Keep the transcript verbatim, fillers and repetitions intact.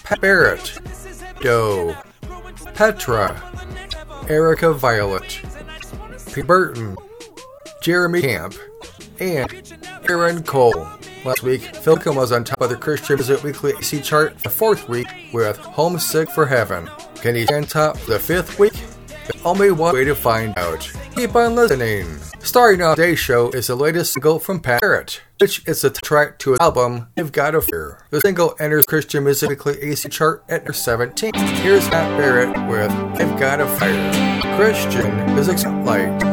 Pat Barrett, Doe, Petra, Erica Violet, P. Burton, Jeremy Camp, and Aaron Cole. Last week, Phil Wickham was on top of the Christian Music Weekly A C chart the fourth week with Homesick for Heaven. Can he stay on top for the fifth week? There's only one way to find out. Keep on listening. Starting off today's show is the latest single from Pat Barrett, which is the track to his album, I've Got a Fear. The single enters Christian Music Weekly A C chart at number seventeen. Here's Pat Barrett with I've Got a Fire. Christian Music Spotlight.